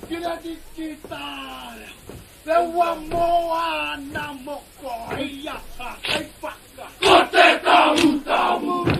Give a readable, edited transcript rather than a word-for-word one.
Kila digital. Lewa moa na moko. Iya sa kay paka. Kote tamu tamu.